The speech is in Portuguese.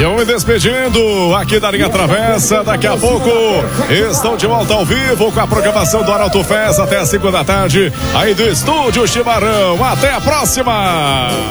E eu me despedindo aqui da linha Travessa. Daqui a pouco estão de volta ao vivo com a programação do Arauto Fest até as 5 da tarde, aí do Estúdio Chimarrão. Até a próxima!